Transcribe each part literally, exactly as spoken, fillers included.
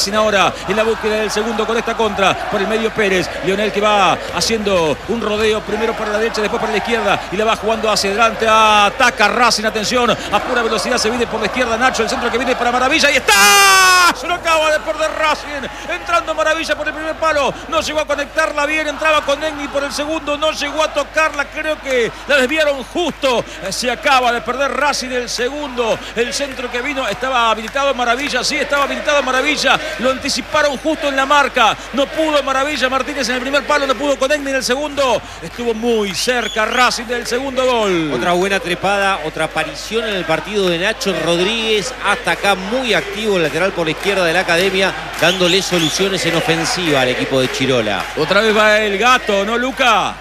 Ahora en la búsqueda del segundo con esta contra por el medio Pérez. Lionel que va haciendo un rodeo primero para la derecha, después para la izquierda y la va jugando hacia adelante. Ataca Racing, atención, a pura velocidad se viene por la izquierda Nacho, el centro que viene para Maravilla y está. Se lo acaba de perder Racing. Entrando Maravilla por el primer palo, no llegó a conectarla bien, entraba con Egni por el segundo, no llegó a tocarla, creo que la desviaron justo. Se acaba de perder Racing el segundo. El centro que vino estaba habilitado Maravilla, sí, estaba habilitado Maravilla. Lo anticiparon justo en la marca. No pudo Maravilla Martínez en el primer palo, no pudo con Egni en el segundo. Estuvo muy cerca Racing del segundo gol. Otra buena trepada, otra aparición en el partido de Nacho Rodríguez. Hasta acá muy activo el lateral por la izquierda de la Academia, dándole soluciones en ofensiva al equipo de Chirola. Otra vez va el Gato, ¿no, Luca?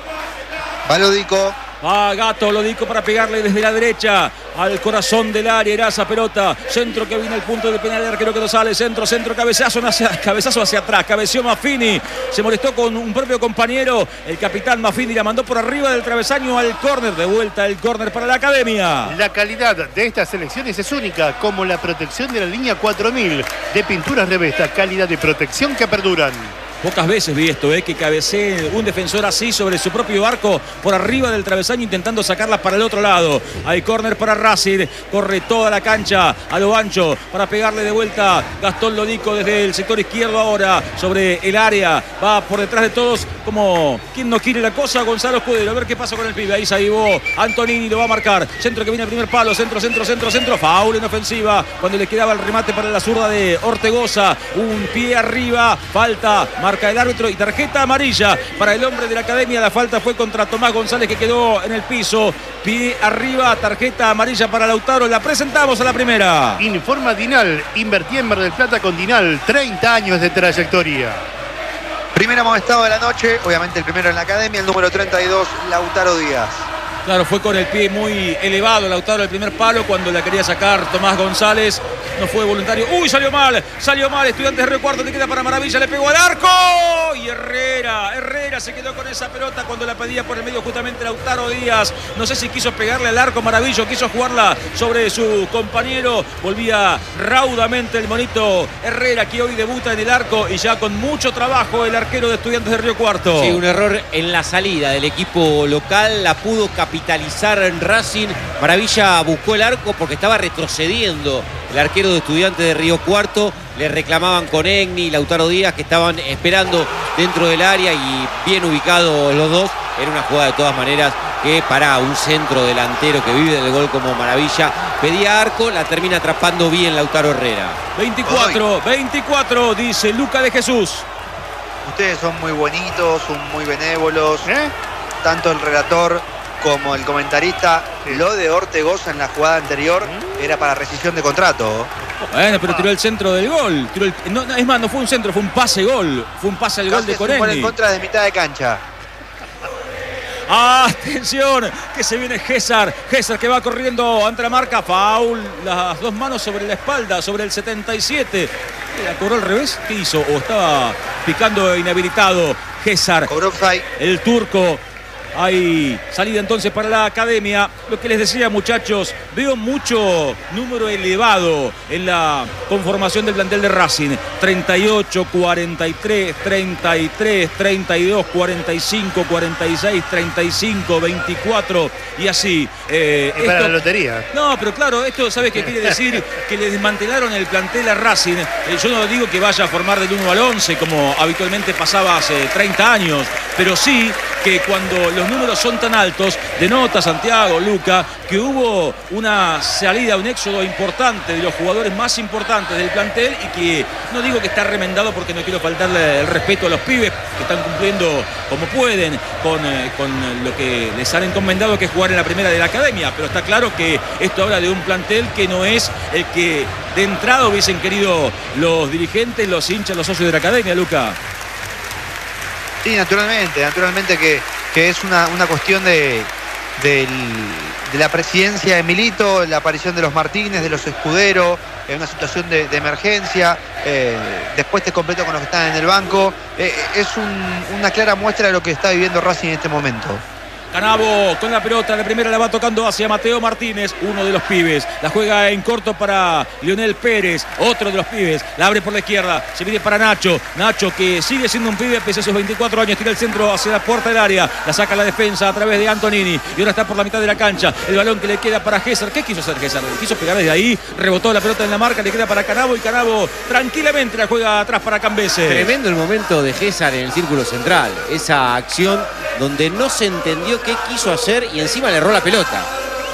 Va Lodico. Va Gato, Lodico para pegarle desde la derecha al corazón del área. Era esa pelota. Centro que viene al punto de penal. El arquero que no sale. Centro, centro, cabezazo hacia, cabezazo hacia atrás. Cabeció Maffini. Se molestó con un propio compañero. El capitán Maffini la mandó por arriba del travesaño al córner. De vuelta el córner para la Academia. La calidad de estas selecciones es única, como la protección de la línea cuatro mil de Pinturas Revesta. Calidad de protección que perduran. Pocas veces vi esto, eh, que cabecee un defensor así sobre su propio arco por arriba del travesaño intentando sacarla para el otro lado. Hay córner para Racing, corre toda la cancha a lo ancho para pegarle de vuelta Gastón Lodico desde el sector izquierdo ahora sobre el área. Va por detrás de todos como quien no quiere la cosa, Gonzalo Escudero. A ver qué pasa con el pibe. Ahí se avivó Antonini, lo va a marcar. Centro que viene al primer palo, centro, centro, centro, centro. Foul en ofensiva cuando le quedaba el remate para la zurda de Ortegoza. Un pie arriba, falta. Marca el árbitro y tarjeta amarilla para el hombre de la Academia. La falta fue contra Tomás González que quedó en el piso. Pie arriba, tarjeta amarilla para Lautaro. La presentamos a la primera. Informa Dinal. Invertí en Mar del Plata con Dinal. treinta años de trayectoria. Primer amonestado de la noche. Obviamente el primero en la Academia. El número treinta y dos, Lautaro Díaz. Claro, fue con el pie muy elevado Lautaro el primer palo cuando la quería sacar Tomás González. No fue voluntario. ¡Uy! Salió mal. Salió mal. Estudiantes de Río Cuarto. Le queda para Maravilla. Le pegó al arco. Y Herrera. Herrera se quedó con esa pelota cuando la pedía por el medio justamente Lautaro Díaz. No sé si quiso pegarle al arco Maravilla o quiso jugarla sobre su compañero. Volvía raudamente el monito Herrera, que hoy debuta en el arco y ya con mucho trabajo el arquero de Estudiantes de Río Cuarto. Sí, un error en la salida del equipo local. La pudo capitalizar en Racing. Maravilla buscó el arco porque estaba retrocediendo el arquero de Estudiantes de Río Cuarto. Le reclamaban con Egni y Lautaro Díaz, que estaban esperando dentro del área y bien ubicados los dos. Era una jugada de todas maneras que para un centro delantero que vive del gol como Maravilla pedía arco, la termina atrapando bien Lautaro Herrera. veinticuatro, veinticuatro, dice Luca de Jesús. Ustedes son muy bonitos, son muy benévolos. ¿Eh? Tanto el relator como el comentarista. Sí. Lo de Ortegoza en la jugada anterior ¿Mm? era para rescisión de contrato. Bueno, pero tiró el centro del gol. Tiró el, no, no, es más, no fue un centro, fue un pase gol. Fue un pase al gol de Coreni. Casi en contra de mitad de cancha. Atención, que se viene Gésar. Gésar que va corriendo ante la marca. Foul, las dos manos sobre la espalda, sobre el setenta y siete. ¿La cobró al revés? ¿Qué hizo? ¿O estaba picando inhabilitado Gésar? Cobró offside. El turco. Hay salida entonces para la Academia. Lo que les decía, muchachos, veo mucho número elevado en la conformación del plantel de Racing. treinta y ocho, cuarenta y tres, treinta y tres, treinta y dos, cuarenta y cinco, cuarenta y seis, treinta y cinco, veinticuatro y así. Eh, esto, para la lotería. No, pero claro, esto, ¿sabes qué quiere decir? Que le desmantelaron el plantel a Racing. Eh, yo no digo que vaya a formar del uno al once como habitualmente pasaba hace treinta años, pero sí que cuando los números son tan altos, denota Santiago, Luca, que hubo una salida, un éxodo importante de los jugadores más importantes del plantel y que no digo que está remendado porque no quiero faltarle el respeto a los pibes que están cumpliendo como pueden con, eh, con lo que les han encomendado, que es jugar en la primera de la Academia, pero está claro que esto habla de un plantel que no es el que de entrada hubiesen querido los dirigentes, los hinchas, los socios de la Academia, Luca. Sí, naturalmente, naturalmente que, que es una, una cuestión de, de, de la presidencia de Milito, la aparición de los Martínez, de los Escudero, en una situación de, de emergencia, eh, después te completo con los que están en el banco. Eh, es un, una clara muestra de lo que está viviendo Racing en este momento. Canavo con la pelota, la primera la va tocando hacia Mateo Martínez, uno de los pibes. La juega en corto para Lionel Pérez, otro de los pibes. La abre por la izquierda, se pide para Nacho. Nacho que sigue siendo un pibe pese a sus veinticuatro años, tira el centro hacia la puerta del área. La saca la defensa a través de Antonini y ahora está por la mitad de la cancha. El balón que le queda para Gesser. ¿Qué quiso hacer Gesser? Quiso pegar desde ahí, rebotó la pelota en la marca, le queda para Canavo y Canavo tranquilamente la juega atrás para Cambese. Tremendo el momento de Gesser en el círculo central. Esa acción donde no se entendió qué quiso hacer y encima le erró la pelota.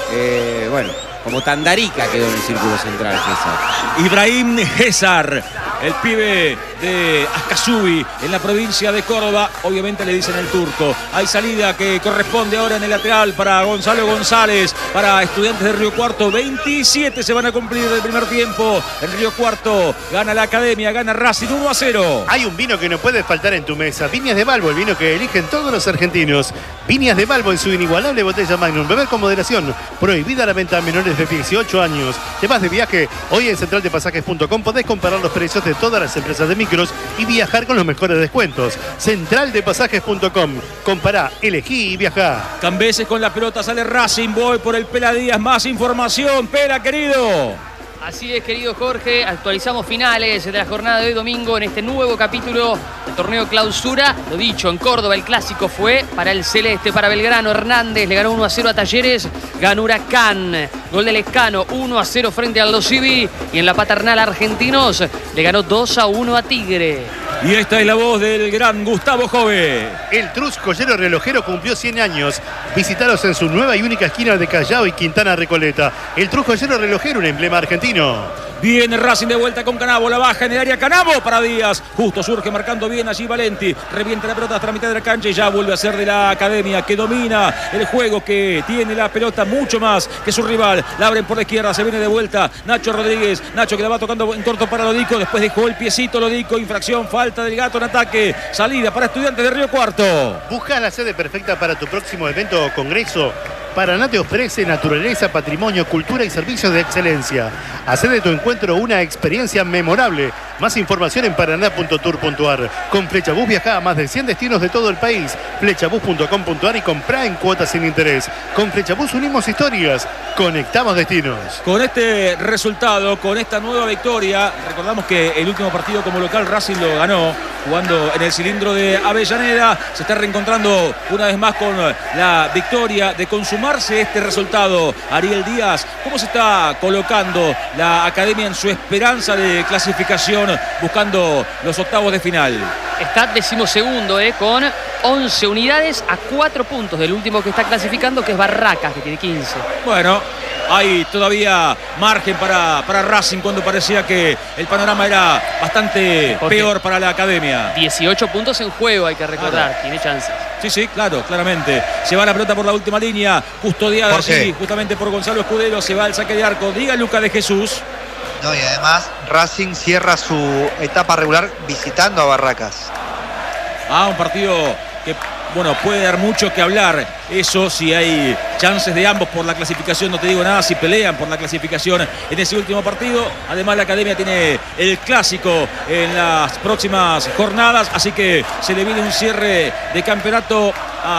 Eh, bueno, como Tandarica quedó en el círculo central Gesser. Ibrahim Gesser, el pibe de Ascasubi en la provincia de Córdoba, obviamente le dicen el turco. Hay salida que corresponde ahora en el lateral para Gonzalo González, para Estudiantes de Río Cuarto. veintisiete se van a cumplir del primer tiempo en Río Cuarto. Gana la Academia, gana Racing uno a cero. Hay un vino que no puede faltar en tu mesa. Viñas de Balbo, el vino que eligen todos los argentinos. Viñas de Balbo en su inigualable botella Magnum. Beber con moderación. Prohibida la venta a menores de dieciocho años. Te vas de viaje. Hoy en central de pasajes punto com podés comparar los precios de todas las empresas de micros y viajar con los mejores descuentos. central de pasajes punto com. Compará, elegí y viajá. Cambeses con la pelota, sale Racing, voy por el Pela Díaz. Más información, Pela, querido. Así es, querido Jorge, actualizamos finales de la jornada de hoy domingo en este nuevo capítulo del torneo Clausura. Lo dicho, en Córdoba el clásico fue para el Celeste, para Belgrano. Hernández le ganó uno a cero a Talleres, ganó Huracán. Gol del Escano, uno a cero frente al Los Civi. Y en la Paternal Argentinos le ganó dos a uno a Tigre. Y esta es la voz del gran Gustavo Jove. El Trus Joyero Relojero cumplió cien años. Visitaros en su nueva y única esquina de Callao y Quintana Recoleta. El Trus Joyero Relojero, un emblema argentino. Viene Racing de vuelta con Canavo, la baja en el área, Canavo para Díaz. Justo surge marcando bien allí Valenti. Revienta la pelota hasta la mitad de la cancha y ya vuelve a ser de la Academia, que domina el juego, que tiene la pelota mucho más que su rival. La abren por la izquierda, se viene de vuelta Nacho Rodríguez. Nacho que la va tocando en corto para Lodico. Después dejó el piecito Lodico, infracción, falta del Gato en ataque. Salida para Estudiantes de Río Cuarto. ¿Buscas la sede perfecta para tu próximo evento o congreso? Paraná te ofrece naturaleza, patrimonio, cultura y servicios de excelencia. Hacé de tu encuentro una experiencia memorable. Más información en paraná punto tour punto ar. Con Flechabús viaja a más de cien destinos de todo el país. flechabús punto com punto ar y comprá en cuotas sin interés. Con Flechabús unimos historias, conectamos destinos. Con este resultado, con esta nueva victoria, recordamos que el último partido como local Racing lo ganó, jugando en el cilindro de Avellaneda. Se está reencontrando una vez más con la victoria de consumarse este resultado. Ariel Díaz, ¿cómo se está colocando la Academia en su esperanza de clasificación, buscando los octavos de final? Está decimosegundo, eh, con once unidades a cuatro puntos del último que está clasificando, que es Barracas, que tiene quince. Bueno, hay todavía margen para, para Racing cuando parecía que el panorama era bastante Jorge, peor para la Academia. dieciocho puntos en juego, hay que recordar, claro. Tiene chances. Sí, sí, claro, claramente. Se va la pelota por la última línea, custodiada allí justamente por Gonzalo Escudero. Se va al saque de arco. Diga Luca de Jesús. No, y además Racing cierra su etapa regular visitando a Barracas. Ah, un partido que, bueno, puede dar mucho que hablar. Eso si hay chances de ambos por la clasificación, no te digo nada si pelean por la clasificación en ese último partido. Además la Academia tiene el clásico en las próximas jornadas, así que se le viene un cierre de campeonato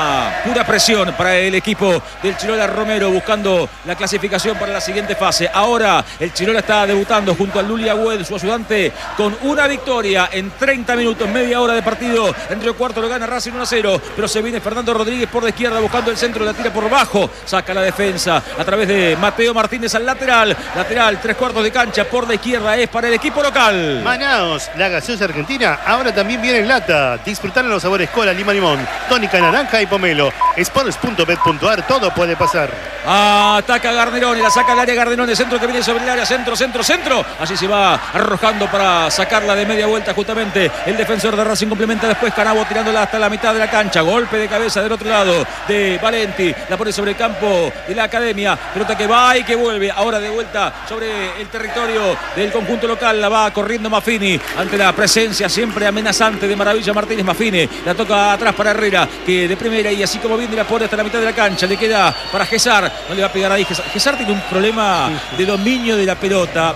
a pura presión para el equipo del Chirola Romero, buscando la clasificación para la siguiente fase. Ahora el Chirola está debutando junto a Luli Agüed, su ayudante, con una victoria en treinta minutos, media hora de partido. En Río Cuarto lo gana Racing uno a cero, pero se viene Fernando Rodríguez por la izquierda buscando el centro, la tira por bajo, saca la defensa a través de Mateo Martínez al lateral. Lateral, tres cuartos de cancha por la izquierda, es para el equipo local. Manaos, la gaseosa argentina, ahora también viene en lata. Disfrutar los sabores cola, lima, limón, tónica, naranja y pomelo. Sports punto bet punto ar, todo puede pasar. Ataca Garnerone, la saca al área Garnerone, centro que viene sobre el área, centro, centro, centro. Allí se va arrojando para sacarla de media vuelta justamente el defensor de Racing. Complementa después Canavo tirándola hasta la mitad de la cancha. Golpe de cabeza del otro lado de Valenti. La pone sobre el campo de la Academia. Pelota que va y que vuelve. Ahora de vuelta sobre el territorio del conjunto local. La va corriendo Maffini ante la presencia siempre amenazante de Maravilla Martínez. Maffini la toca atrás para Herrera, que de primera y así como viene la pone hasta la mitad de la cancha. Le queda para Gesar. No le va a pegar ahí. Gesar tiene un problema de dominio de la pelota.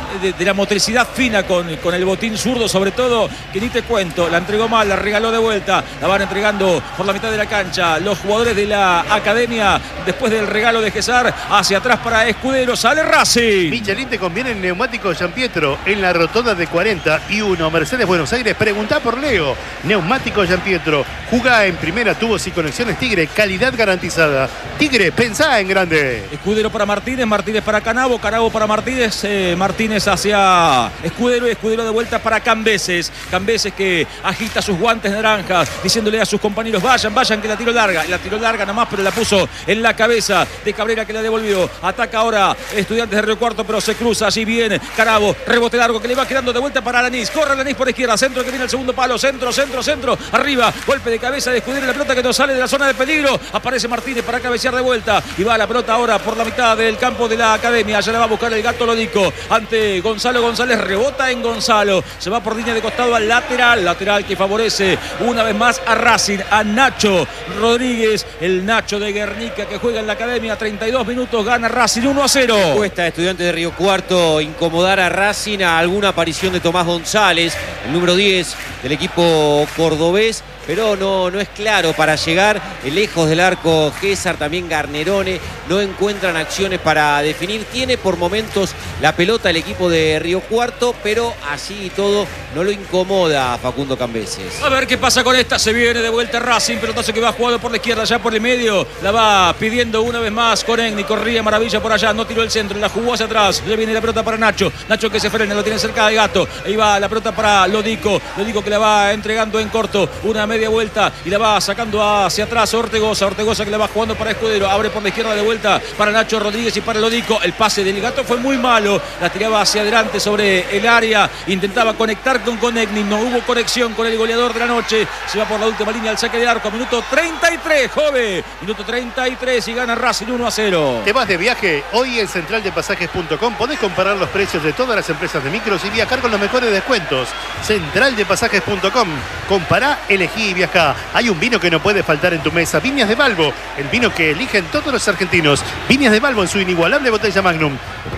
de, de la motricidad fina con, con el botín zurdo, sobre todo, que ni te cuento. La entregó mal, la regaló de vuelta. La van entregando por la mitad de la cancha los jugadores de la academia. Después del regalo de Gesar, hacia atrás para Escudero. Sale Racing. Michelin te conviene en neumáticos Giampietro en la rotonda de cuarenta y uno Mercedes Buenos Aires. Preguntá por Leo. Neumáticos Giampietro. Jugá en primera, tubos y conexiones Tigre. Calidad garantizada. Tigre, pensá en grande. Escudero para Martínez, Martínez para Canavo, Canavo para Martínez, eh, Martínez hacia Escudero y Escudero de vuelta para Cambeses. Cambeses que agita sus guantes naranjas, diciéndole a sus compañeros, vayan, vayan, que la tiro larga. La tiró larga nomás, pero la puso en la cabeza de Cabrera, que la devolvió. Ataca ahora Estudiantes de Río Cuarto, pero se cruza, allí viene Canavo, rebote largo que le va quedando de vuelta para Alanís. Corre Alanís por izquierda, centro que viene el segundo palo, centro, centro, centro, arriba, golpe de cabeza de Escudero, la pelota que no sale de la zona de peligro. Aparece Martínez para cabecear de vuelta y va la pelota ahora por la mitad del campo de la academia. Ya la va a buscar el Gato Lodico ante Gonzalo González, rebota en Gonzalo, se va por línea de costado al lateral, lateral que favorece una vez más a Racing, a Nacho Rodríguez, el Nacho de Guernica que juega en la academia. Treinta y dos minutos, gana Racing uno a cero. Cuesta a Estudiantes de Río Cuarto incomodar a Racing, a alguna aparición de Tomás González, el número diez del equipo cordobés, pero no, no es claro para llegar lejos del arco. Gesar, también Garnerone, no encuentran acciones para definir. Tiene por momentos la pelota el equipo de Río Cuarto, pero así y todo no lo incomoda a Facundo Cambeses. A ver qué pasa con esta, se viene de vuelta Racing, pelotazo que va jugado por la izquierda, ya por el medio, la va pidiendo una vez más Conegni, corría maravilla por allá, no tiró el centro, la jugó hacia atrás, le viene la pelota para Nacho, Nacho que se frena, lo tiene cerca del Gato, ahí va la pelota para Lodico, Lodico que la va entregando en corto, una media vuelta y la va sacando hacia atrás Ortegoza, Ortegoza que la va jugando para Escudero, abre por la izquierda de vuelta para Nacho Rodríguez y para Lodico. El pase del Gato fue muy malo, la tiraba hacia adelante sobre el área, intentaba conectar con Conegni, no hubo conexión con el goleador de la noche, se va por la última línea al saque de arco, minuto treinta y tres, Jove, minuto treinta y tres y gana Racing uno a cero. ¿Te vas de viaje? Hoy en central de pasajes punto com podés comparar los precios de todas las empresas de micros y viajar con los mejores descuentos. central de pasajes punto com, compará, elegí y viajá. Hay un vino que no puede faltar en tu mesa, Viñas de Balbo, el vino que eligen todos los argentinos. Viñas de Balbo en su inigualable botella Magnum.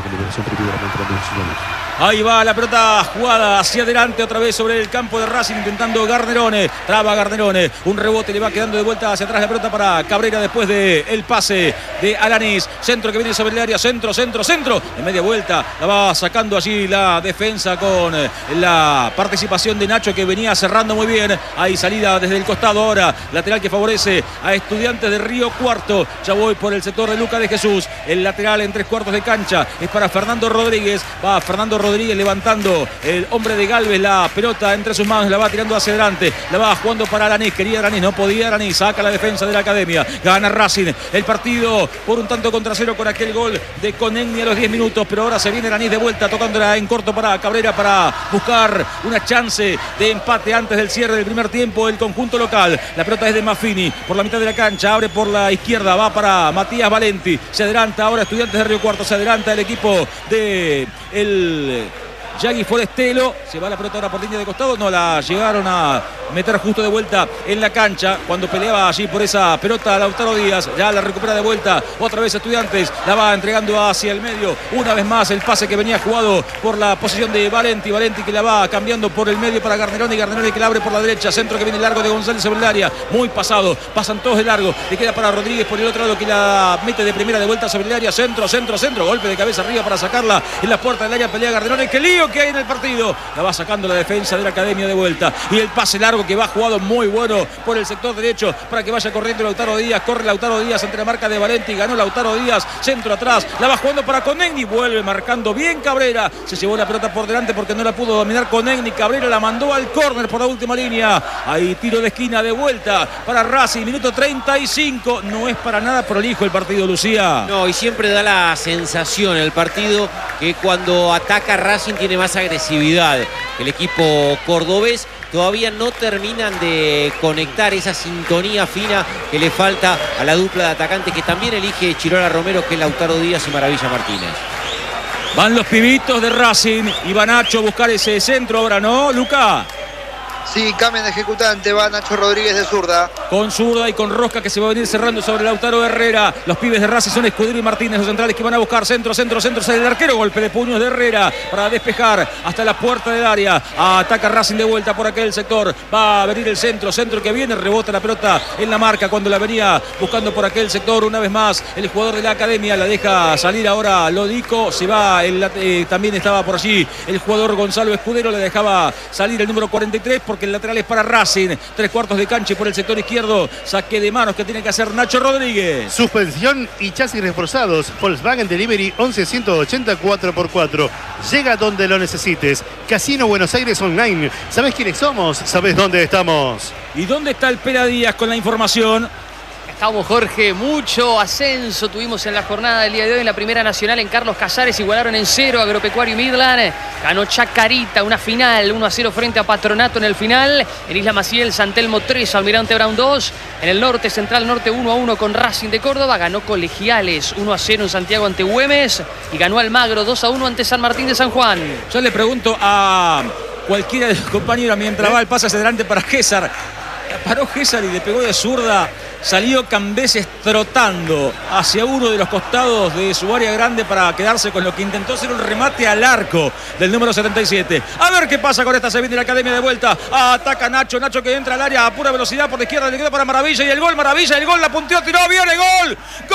Ahí va la pelota jugada hacia adelante otra vez sobre el campo de Racing, intentando Garnerone, traba Garnerone, un rebote, le va quedando de vuelta hacia atrás la pelota para Cabrera después del pase de Alanís, centro que viene sobre el área, centro, centro, centro, en media vuelta, la va sacando allí la defensa con la participación de Nacho que venía cerrando muy bien, ahí salida desde el costado ahora, lateral que favorece a Estudiantes de Río Cuarto, ya voy por el sector de Luca de Jesús, el lateral en tres cuartos de cancha, es para Fernando Rodríguez, va Fernando Rodríguez Rodríguez levantando el hombre de Galvez la pelota entre sus manos, la va tirando hacia adelante, la va jugando para Alanís, quería Alanís, no podía Alanís, saca la defensa de la academia, gana Racing el partido por un tanto contra cero con aquel gol de Conegni a los diez minutos, pero ahora se viene Alanís de vuelta tocándola en corto para Cabrera para buscar una chance de empate antes del cierre del primer tiempo el conjunto local. La pelota es de Maffini por la mitad de la cancha, abre por la izquierda, va para Matías Valenti, se adelanta ahora Estudiantes de Río Cuarto, se adelanta el equipo de el Yagui Forestelo, se va la pelota ahora por línea de costado, no la llegaron a meter justo de vuelta en la cancha cuando peleaba allí por esa pelota Lautaro Díaz, ya la recupera de vuelta otra vez Estudiantes, la va entregando hacia el medio, una vez más el pase que venía jugado por la posición de Valenti, Valenti que la va cambiando por el medio para Garnerone, Garnerone que la abre por la derecha, centro que viene largo de González sobre el área, muy pasado, pasan todos de largo, le queda para Rodríguez por el otro lado que la mete de primera de vuelta sobre el área, centro, centro, centro, golpe de cabeza arriba para sacarla en la puerta del área, pelea Garnerone, que lío que hay en el partido, la va sacando la defensa de la academia de vuelta y el pase largo que va jugado muy bueno por el sector derecho para que vaya corriendo Lautaro Díaz, corre Lautaro Díaz entre la marca de Valenti, ganó Lautaro Díaz, centro atrás, la va jugando para Conegni, vuelve marcando bien Cabrera, se llevó la pelota por delante porque no la pudo dominar Conegni, Cabrera la mandó al córner por la última línea, ahí tiro de esquina de vuelta para Racing, minuto treinta y cinco, no es para nada prolijo el partido, Lucía. No, y siempre da la sensación el partido que cuando ataca Racing tiene más agresividad. El equipo cordobés todavía no terminan de conectar esa sintonía fina que le falta a la dupla de atacantes que también elige Chirola Romero, que es Lautaro Díaz y Maravilla Martínez. Van los pibitos de Racing y va Nacho a buscar ese centro ahora, ¿no, Luca? Sí, cambian de ejecutante, va Nacho Rodríguez de zurda. Con zurda y con rosca que se va a venir cerrando sobre Lautaro Herrera. Los pibes de Racing son Escudero y Martínez, los centrales que van a buscar centro, centro, centro, sale el arquero, golpe de puños de Herrera para despejar hasta la puerta del área. Ataca Racing de vuelta por aquel sector. Va a venir el centro, centro que viene, rebota la pelota en la marca cuando la venía buscando por aquel sector. Una vez más el jugador de la academia la deja salir ahora Lodico. Se va, el, eh, también estaba por allí el jugador Gonzalo Escudero, le dejaba salir el número cuarenta y tres porque el lateral es para Racing. Tres cuartos de cancha por el sector izquierdo. Saque de manos que tiene que hacer Nacho Rodríguez. Suspensión y chasis reforzados. Volkswagen Delivery once ciento ochenta cuatro por cuatro. Llega donde lo necesites. Casino Buenos Aires Online. ¿Sabés quiénes somos? ¿Sabés dónde estamos? ¿Y dónde está el Pera Díaz con la información? Estamos, Jorge, mucho ascenso tuvimos en la jornada del día de hoy en la Primera Nacional. En Carlos Casares igualaron en cero Agropecuario y Midland. Ganó Chacarita, una final, uno a cero frente a Patronato en el final. En Isla Maciel, San Telmo tres, Almirante Brown dos. En el norte, Central Norte uno a uno con Racing de Córdoba. Ganó Colegiales uno a cero en Santiago ante Güemes. Y ganó Almagro dos a uno ante San Martín de San Juan. Yo le pregunto a cualquiera de los compañeros mientras ¿Eh? va el pase hacia adelante para César. Paró César y le pegó de zurda. Salió Cambeses trotando hacia uno de los costados de su área grande para quedarse con lo que intentó ser un remate al arco del número setenta y siete. A ver qué pasa con esta. Se viene la academia de vuelta. Ataca Nacho. Nacho que entra al área a pura velocidad por la izquierda. Le queda para Maravilla y el gol. Maravilla, el gol. La punteó, tiró. Viene gol. ¡Gol!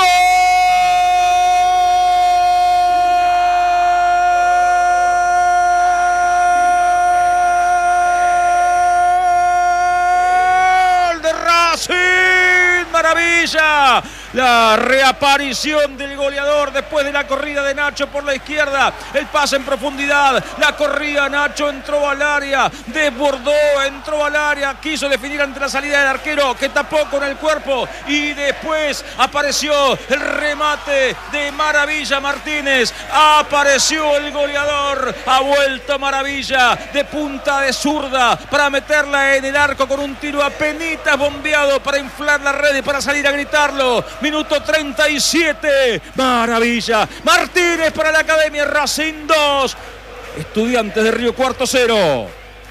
Maravilla, la reaparición del goleador después de la corrida de Nacho por la izquierda, el pase en profundidad, la corrida, Nacho entró al área, desbordó, entró al área, quiso definir ante la salida del arquero que tapó con el cuerpo y después apareció el remate de Maravilla Martínez, apareció el goleador, ha vuelto Maravilla de punta de zurda para meterla en el arco con un tiro apenitas bombeado para inflar la red y para salir a gritarlo. Minuto treinta y siete. Maravilla. Martínez para la academia. Racing dos. Estudiantes de Río Cuarto cero.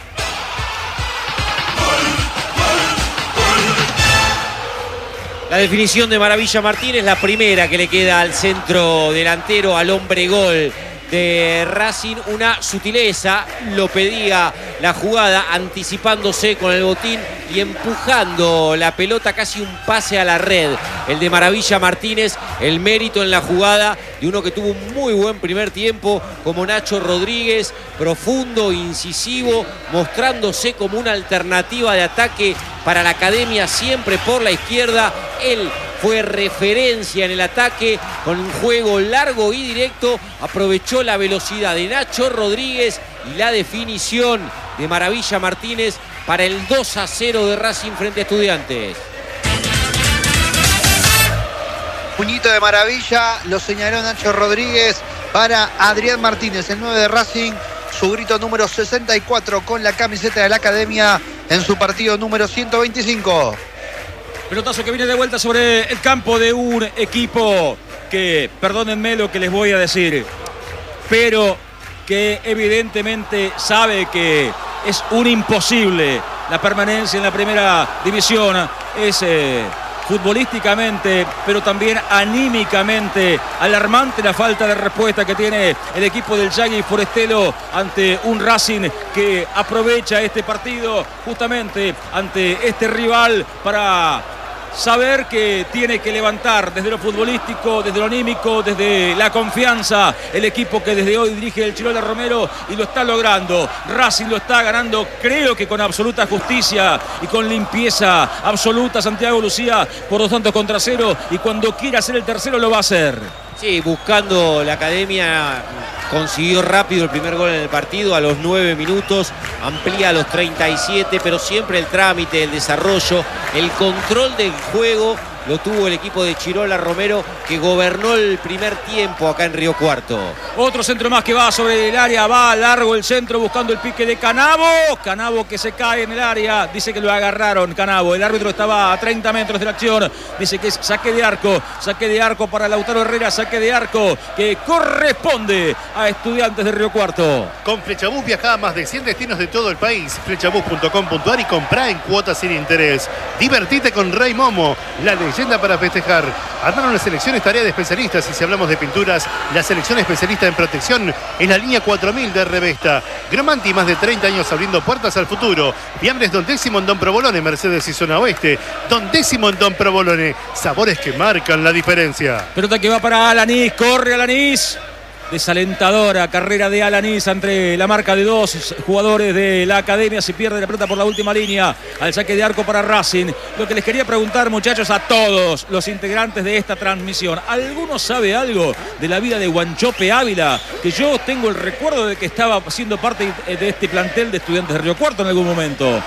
La definición de Maravilla Martínez, la primera que le queda al centro delantero, al hombre gol de Racing. Una sutileza, lo pedía la jugada, anticipándose con el botín y empujando la pelota, casi un pase a la red. El de Maravilla Martínez, el mérito en la jugada de uno que tuvo un muy buen primer tiempo como Nacho Rodríguez, profundo, incisivo, mostrándose como una alternativa de ataque para la academia, siempre por la izquierda. Él fue referencia en el ataque con un juego largo y directo, aprovechó la velocidad de Nacho Rodríguez y la definición de Maravilla Martínez para el dos a cero de Racing frente a Estudiantes. Puñito de Maravilla, lo señaló Nacho Rodríguez para Adrián Martínez, el nueve de Racing, su grito número sesenta y cuatro con la camiseta de la academia en su partido número ciento veinticinco. Pelotazo que viene de vuelta sobre el campo de un equipo que, perdónenme lo que les voy a decir, pero que evidentemente sabe que es un imposible la permanencia en la primera división. Es eh, futbolísticamente, pero también anímicamente alarmante la falta de respuesta que tiene el equipo del Yagui Forestelo ante un Racing que aprovecha este partido justamente ante este rival para saber que tiene que levantar desde lo futbolístico, desde lo anímico, desde la confianza, el equipo que desde hoy dirige el Chirola Romero y lo está logrando. Racing lo está ganando, creo que con absoluta justicia y con limpieza absoluta. Santiago Lucía por dos tantos contra cero y cuando quiera hacer el tercero lo va a hacer. Sí, buscando la academia, consiguió rápido el primer gol en el partido a los nueve minutos, amplía a los treinta y siete, pero siempre el trámite, el desarrollo, el control del juego lo tuvo el equipo de Chirola Romero, que gobernó el primer tiempo acá en Río Cuarto. Otro centro más que va sobre el área, va largo el centro buscando el pique de Canavo. Canavo que se cae en el área, dice que lo agarraron Canavo. El árbitro estaba a treinta metros de la acción, dice que es saque de arco, saque de arco para Lautaro Herrera, saque de arco que corresponde a Estudiantes de Río Cuarto. Con Flechabús viaja a más de cien destinos de todo el país. Flechabús punto com punto ar y comprá en cuotas sin interés. Divertite con Rey Momo, la leyenda para festejar. Armaron las selecciones tarea de especialistas y si hablamos de pinturas, la selección especialista en protección es la línea cuatro mil de Revesta. Gromanti, más de treinta años abriendo puertas al futuro. Fiambres Don Décimo en Don Provolone, Mercedes y Zona Oeste. Don Décimo en Don Provolone, sabores que marcan la diferencia. Pelota que va para Alanís, corre Alanís. Desalentadora carrera de Alanís entre la marca de dos jugadores de la academia. Se pierde la pelota por la última línea. Al saque de arco para Racing. Lo que les quería preguntar, muchachos, a todos los integrantes de esta transmisión. ¿Alguno sabe algo de la vida de Wanchope Ávila? Que yo tengo el recuerdo de que estaba siendo parte de este plantel de Estudiantes de Río Cuarto en algún momento.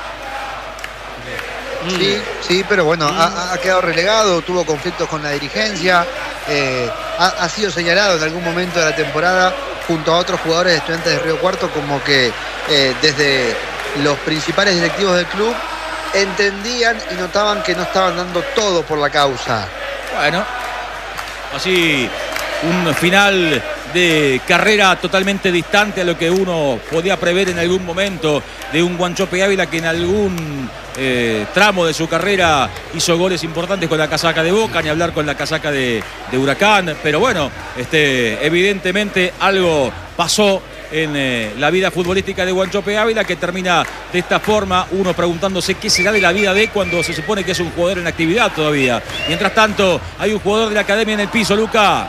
Sí, sí, pero bueno, ha, ha quedado relegado, tuvo conflictos con la dirigencia, eh, ha, ha sido señalado en algún momento de la temporada junto a otros jugadores de Estudiantes de Río Cuarto como que eh, desde los principales directivos del club entendían y notaban que no estaban dando todo por la causa. Bueno, así un final de carrera totalmente distante a lo que uno podía prever en algún momento de un Wanchope Ávila que en algún eh, tramo de su carrera hizo goles importantes con la casaca de Boca, ni hablar con la casaca de, de Huracán, pero bueno, este, evidentemente algo pasó en eh, la vida futbolística de Wanchope Ávila que termina de esta forma, uno preguntándose qué será de la vida de cuando se supone que es un jugador en actividad todavía. Mientras tanto, hay un jugador de la academia en el piso, Luca.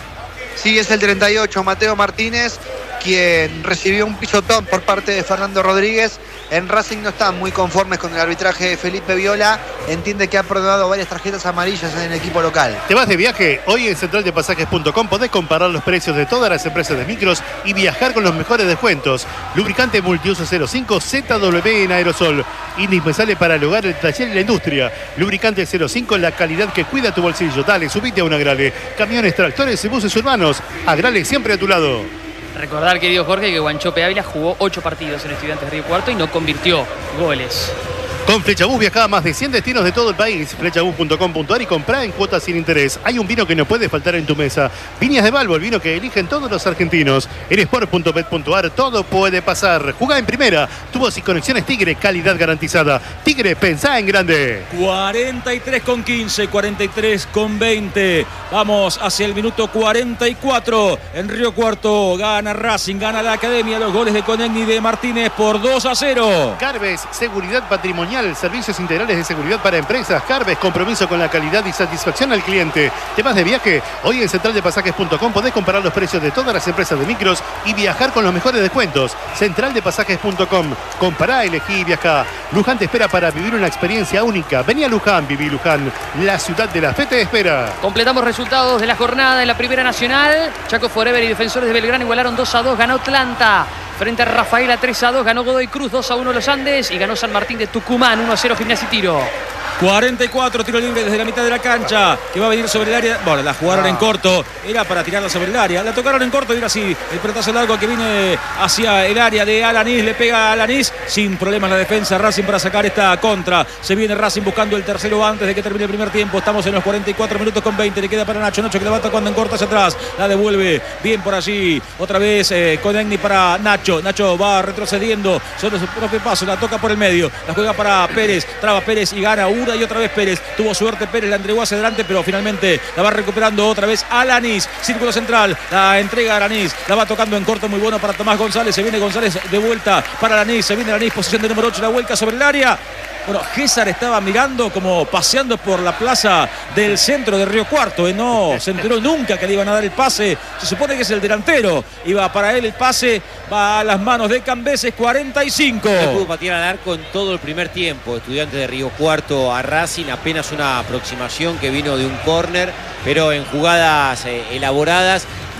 Sí, es el treinta y ocho, Mateo Martínez, quien recibió un pisotón por parte de Fernando Rodríguez. En Racing no están muy conformes con el arbitraje de Felipe Viola. Entiende que ha perdonado varias tarjetas amarillas en el equipo local. ¿Te vas de viaje? Hoy en central de pasajes punto com podés comparar los precios de todas las empresas de micros y viajar con los mejores descuentos. Lubricante multiuso cero cinco Z W en aerosol. Indispensable para el hogar, el taller y la industria. Lubricante cero cinco, la calidad que cuida tu bolsillo. Dale, subite a un Agrale. Camiones, tractores y buses urbanos. Agrale siempre a tu lado. Recordar, querido Jorge, que Wanchope Ávila jugó ocho partidos en Estudiantes de Río Cuarto y no convirtió goles. Con Flechabús viaja a más de cien destinos de todo el país. Flechabús punto com punto ar y comprá en cuotas sin interés. Hay un vino que no puede faltar en tu mesa. Viñas de Balbo, el vino que eligen todos los argentinos. En sport punto bet punto ar todo puede pasar. Jugá en primera. Tubos y conexiones Tigre, calidad garantizada. Tigre, pensá en grande. cuarenta y tres con quince, cuarenta y tres con veinte. Vamos hacia el minuto cuarenta y cuatro. En Río Cuarto gana Racing, gana la academia. Los goles de Conegni y de Martínez por dos a cero. Carves, seguridad patrimonial. Servicios integrales de seguridad para empresas. Carves, compromiso con la calidad y satisfacción al cliente. ¿Te vas de viaje? Hoy en central de pasajes punto com podés comparar los precios de todas las empresas de micros y viajar con los mejores descuentos. central de pasajes punto com. Compará, elegí y viajá. Luján te espera para vivir una experiencia única. Vení a Luján, viví Luján. La ciudad de la fe te espera. Completamos resultados de la jornada en la Primera Nacional. Chaco Forever y Defensores de Belgrano igualaron dos a dos. Ganó Atlanta frente a Rafaela tres a dos. Ganó Godoy Cruz dos a uno Los Andes. Y ganó San Martín de Tucumán uno a cero Gimnasia y Tiro. cuarenta y cuatro, tiro libre desde la mitad de la cancha, que va a venir sobre el área. Bueno, la jugaron ah. en corto, era para tirarla sobre el área. La tocaron en corto y era así. El pelotazo largo que viene hacia el área de Alanís, le pega a Alanís. Sin problemas la defensa Racing para sacar esta contra. Se viene Racing buscando el tercero antes de que termine el primer tiempo. Estamos en los cuarenta y cuatro minutos con veinte. Le queda para Nacho. Nacho que la va tocando en corto hacia atrás. La devuelve bien por allí. Otra vez eh, Conegni para Nacho. Nacho va retrocediendo sobre su propio paso. La toca por el medio. La juega para Pérez. Traba Pérez y gana una y otra vez Pérez. Tuvo suerte Pérez, la entregó hacia adelante, pero finalmente la va recuperando otra vez Alanís. Círculo central, la entrega a Alanís. La va tocando en corto, muy bueno para Tomás González. Se viene González de vuelta para Alanís. Se viene Alanís, posición de número ocho, la vuelca sobre el área. Bueno, César estaba mirando como paseando por la plaza del centro de Río Cuarto. ¿eh? No se enteró nunca que le iban a dar el pase. Se supone que es el delantero. Iba para él el pase. Va a las manos de Cambeses, cuarenta y cinco. No pudo patear al arco en todo el primer tiempo. Estudiantes de Río Cuarto a Racing. Apenas una aproximación que vino de un córner. Pero en jugadas eh, elaboradas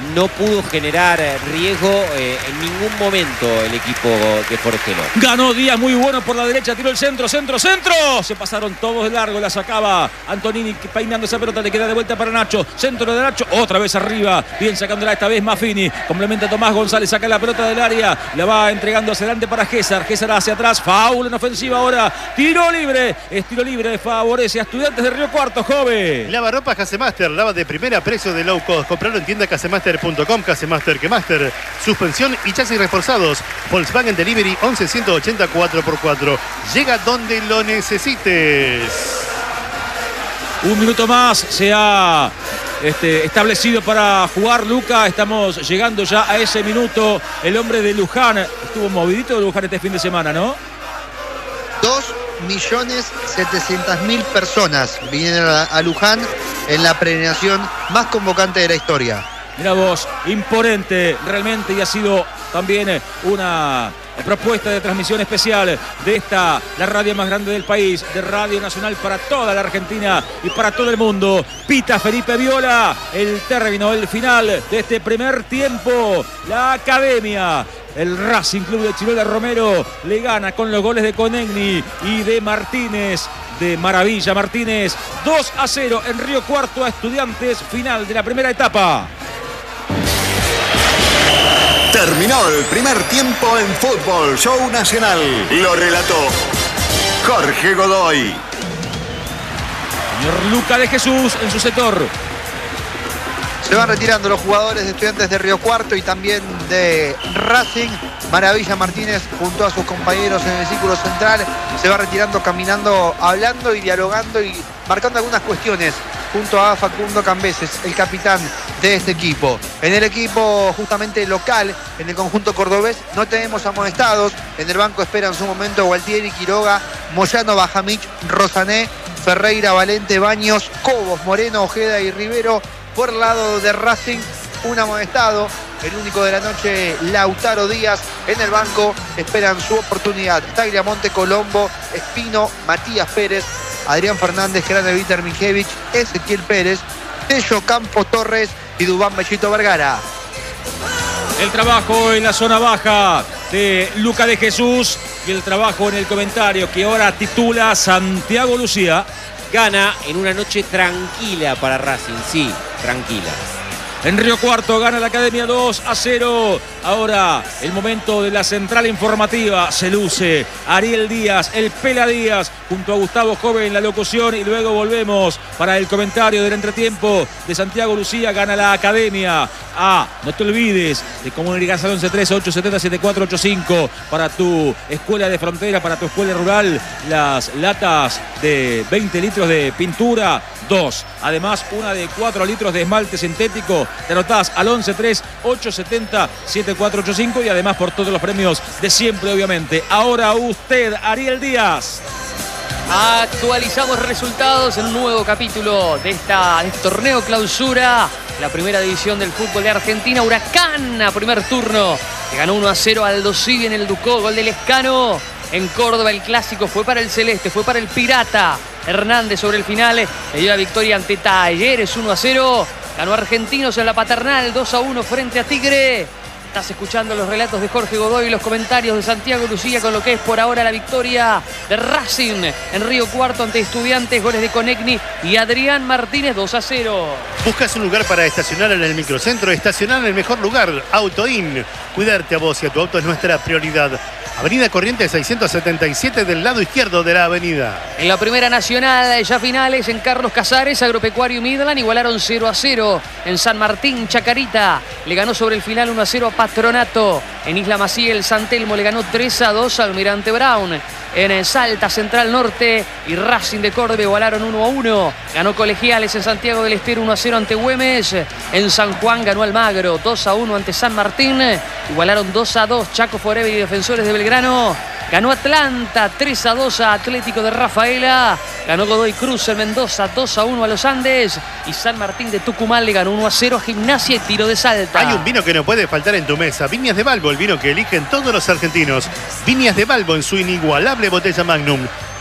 no pudo generar riesgo eh, en ningún momento el equipo de Jorge López. Ganó Díaz, muy bueno por la derecha, tiró el centro, centro, centro. Se pasaron todos de largo, la sacaba Antonini peinando esa pelota, le queda de vuelta para Nacho. Centro de Nacho, otra vez arriba, bien sacándola esta vez Maffini. Complementa Tomás González, saca la pelota del área, la va entregando hacia adelante para Gésar. Gésar hacia atrás, foul en ofensiva ahora. Tiro libre, es tiro libre, favorece a Estudiantes de Río Cuarto, joven. Lavarropas Casemaster, lava de primera, precio de low cost. Comprarlo en tienda casemaster punto com, Casemaster que Master. Suspensión y chasis reforzados. Volkswagen Delivery once ciento ochenta cuatro por cuatro. Llega donde lo necesites. Un minuto más se ha este, establecido para jugar Luca. Estamos llegando ya a ese minuto. El hombre de Luján estuvo movidito de Luján este fin de semana, ¿no? dos millones setecientas mil personas vinieron a, a Luján en la premiación más convocante de la historia. Mira vos, imponente realmente, y ha sido también una propuesta de transmisión especial de esta, la radio más grande del país, de Radio Nacional para toda la Argentina y para todo el mundo. Pita Felipe Viola, el término, el final de este primer tiempo. La Academia, el Racing Club de Chirola Romero, le gana con los goles de Conegni y de Martínez, de Maravilla Martínez, dos a cero en Río Cuarto a Estudiantes, final de la primera etapa. Terminó el primer tiempo en Fútbol Show Nacional. Lo relató Jorge Godoy. Señor Luca de Jesús en su sector. Se van retirando los jugadores de Estudiantes de Río Cuarto y también de Racing. Maravilla Martínez junto a sus compañeros en el círculo central se va retirando, caminando, hablando y dialogando y marcando algunas cuestiones junto a Facundo Cambeses, el capitán de este equipo. En el equipo justamente local, en el conjunto cordobés, no tenemos amonestados. En el banco esperan su momento Gualtieri, Quiroga, Moyano, Bajamich, Rosané, Ferreira, Valente, Baños, Cobos, Moreno, Ojeda y Rivero. Por el lado de Racing, un amonestado, el único de la noche, Lautaro Díaz. En el banco esperan su oportunidad Tagliamonte, Colombo, Espino, Matías Pérez, Adrián Fernández, Kraneviter Mijevich, Ezequiel Pérez, Tello Campos Torres y Dubán Bellito Vergara. El trabajo en la zona baja de Luca de Jesús y el trabajo en el comentario que ahora titula Santiago Lucía. Gana en una noche tranquila para Racing, sí, tranquila. En Río Cuarto gana la Academia dos a cero. Ahora el momento de la central informativa. Se luce Ariel Díaz, el Pela Díaz, junto a Gustavo Joven en la locución. Y luego volvemos para el comentario del entretiempo de Santiago Lucía. Gana la Academia. Ah, no te olvides de comunicarse al once trece ocho setenta setenta y cuatro ochenta y cinco para tu escuela de frontera, para tu escuela rural. Las latas de veinte litros de pintura, dos. Además, una de cuatro litros de esmalte sintético. Te anotás al once trece ocho setenta setenta y cuatro ochenta y cinco y además por todos los premios de siempre, obviamente. Ahora usted, Ariel Díaz. Actualizamos resultados en un nuevo capítulo de, esta, de este torneo clausura. La primera división del fútbol de Argentina. Huracán a primer turno. Le ganó uno a cero al Aldo Civi en el Ducó. Gol del Lescano. En Córdoba el clásico fue para el Celeste, fue para el Pirata. Hernández sobre el final le dio la victoria ante Talleres uno a cero. Ganó Argentinos en la Paternal dos a uno frente a Tigre. Estás escuchando los relatos de Jorge Godoy y los comentarios de Santiago Lucía con lo que es por ahora la victoria de Racing en Río Cuarto ante Estudiantes. Goles de Conegni y Adrián Martínez dos a cero. ¿Buscas un lugar para estacionar en el microcentro? Estacionar en el mejor lugar, Autoin. Cuidarte a vos y a tu auto es nuestra prioridad. Avenida Corrientes seiscientos setenta y siete del lado izquierdo de la avenida. En la primera nacional, ya finales, en Carlos Casares, Agropecuario y Midland igualaron cero a cero. En San Martín, Chacarita le ganó sobre el final uno a cero a Patronato. En Isla Maciel, San Telmo le ganó tres a dos a Almirante Brown. En Salta, Central Norte y Racing de Córdoba igualaron uno a uno. Ganó Colegiales en Santiago del Estero uno a cero ante Güemes. En San Juan ganó Almagro dos a uno ante San Martín. Igualaron dos a dos Chaco Forever y Defensores de Belgrano. Ganó Atlanta tres a dos a Atlético de Rafaela. Ganó Godoy Cruz en Mendoza dos a uno a Los Andes. Y San Martín de Tucumán le ganó uno a cero a Gimnasia y Tiro de Salta. Hay un vino que no puede faltar en tu mesa. Viñas de Balbo, el vino que eligen todos los argentinos. Viñas de Balbo en su inigualable botella Magnum.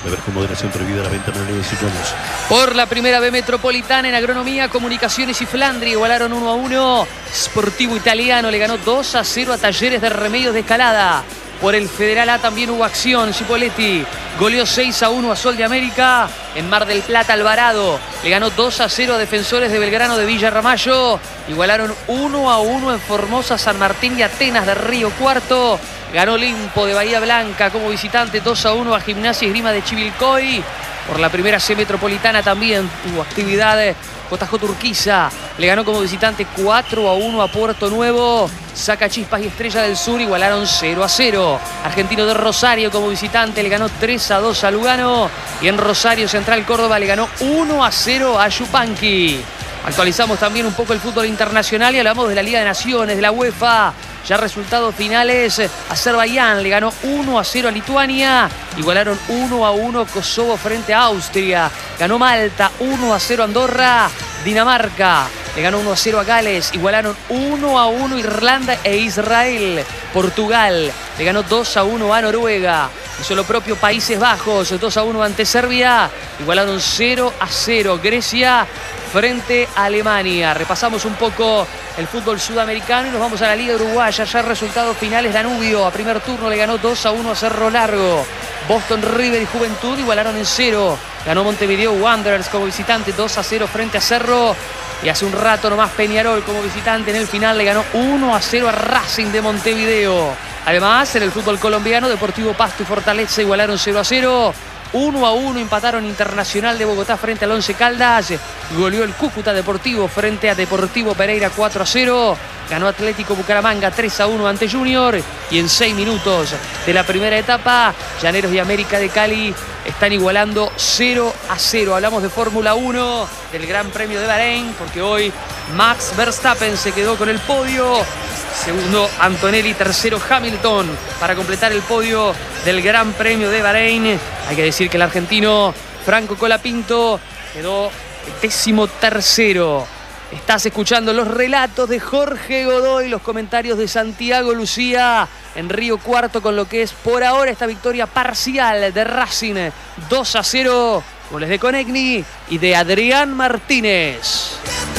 Beber con moderación, prohibida la venta menores de cinco años. Por la primera B metropolitana en agronomía, comunicaciones y Flandria igualaron uno a uno. Sportivo Italiano le ganó dos a cero a Talleres de Remedios de Escalada. Por el Federal A también hubo acción. Cipolletti goleó seis a uno a Sol de América. En Mar del Plata, Alvarado le ganó dos a cero a Defensores de Belgrano de Villa Ramallo. Igualaron uno a uno en Formosa, San Martín y Atenas de Río Cuarto. Ganó Olimpo de Bahía Blanca como visitante dos a uno a Gimnasia y Esgrima de Chivilcoy. Por la primera C metropolitana también hubo actividad. J J Urquiza le ganó como visitante cuatro a uno a Puerto Nuevo. Sacachispas y Estrella del Sur igualaron cero a cero. Argentino de Rosario como visitante le ganó tres a dos a Lugano. Y en Rosario Central Córdoba le ganó uno a cero a Yupanqui. Actualizamos también un poco el fútbol internacional y hablamos de la Liga de Naciones, de la UEFA. Ya resultados finales, Azerbaiyán le ganó uno a cero a Lituania, igualaron uno a uno Kosovo frente a Austria, ganó Malta uno a cero a Andorra, Dinamarca le ganó uno a cero a Gales, igualaron uno a uno Irlanda e Israel, Portugal le ganó dos a uno a Noruega, hizo lo propio Países Bajos, dos a uno ante Serbia, igualaron cero a cero Grecia frente a Alemania. Repasamos un poco el fútbol sudamericano y nos vamos a la Liga Uruguaya. Ya resultados finales, Danubio a primer turno le ganó dos a uno a Cerro Largo. Boston River y Juventud igualaron en cero. Ganó Montevideo Wanderers como visitante dos a cero frente a Cerro. Y hace un rato nomás Peñarol como visitante en el final le ganó uno a cero a Racing de Montevideo. Además, en el fútbol colombiano, Deportivo Pasto y Fortaleza igualaron cero a cero. uno a uno empataron Internacional de Bogotá frente al Once Caldas. Goleó el Cúcuta Deportivo frente a Deportivo Pereira cuatro a cero. Ganó Atlético Bucaramanga tres a uno ante Junior. Y en seis minutos de la primera etapa, Llaneros y América de Cali están igualando cero a cero. Hablamos de Fórmula uno, del Gran Premio de Bahrein, porque hoy Max Verstappen se quedó con el podio. Segundo Antonelli, tercero Hamilton para completar el podio del Gran Premio de Bahrein. Hay que decir que el argentino Franco Colapinto quedó décimo tercero. Estás escuchando los relatos de Jorge Godoy, los comentarios de Santiago Lucía en Río Cuarto con lo que es por ahora esta victoria parcial de Racing dos a cero. Goles de Conegni y de Adrián Martínez.